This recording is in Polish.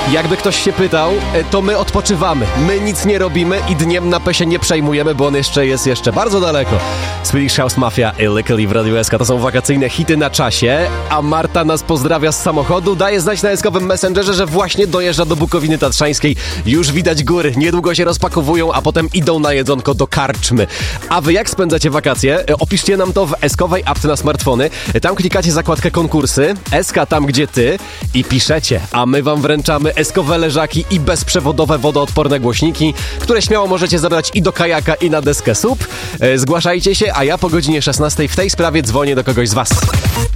Jakby ktoś się pytał, to my odpoczywamy. My nic nie robimy i dniem na pesie nie przejmujemy, bo on jest jeszcze bardzo daleko. Swedish House Mafia i Lykkali w Radiu SK to są wakacyjne hity na czasie, a Marta nas pozdrawia z samochodu, daje znać na eskowym Messengerze, że właśnie dojeżdża do Bukowiny Tatrzańskiej. Już widać góry, niedługo się rozpakowują, a potem idą na jedzonko do karczmy. A wy jak spędzacie wakacje? Opiszcie nam to w eskowej apce na smartfony. Tam klikacie zakładkę konkursy, SK tam gdzie ty i piszecie, a my wam wręczamy eskowe leżaki i bezprzewodowe wodoodporne głośniki, które śmiało możecie zabrać i do kajaka i na deskę SUP. Zgłaszajcie się, a ja po godzinie 16 w tej sprawie dzwonię do kogoś z was.